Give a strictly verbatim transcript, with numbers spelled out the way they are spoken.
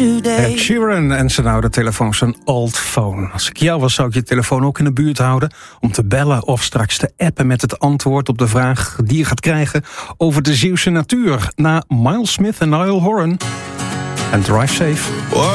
Ed Sheeran en zijn oude telefoon, zijn old phone. Als ik jou was, zou ik je telefoon ook in de buurt houden om te bellen of straks te appen met het antwoord op de vraag die je gaat krijgen over de Zeeuwse natuur. Na Miles Smith en Niall Horan. En Drive Safe.